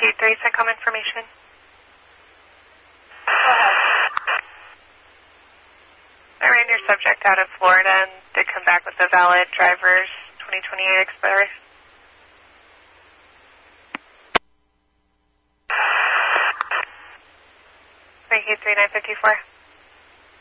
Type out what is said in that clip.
3, SETCOM information. I ran your subject out of Florida and did come back with a valid driver's 2028 expiry. Thank you, 3954.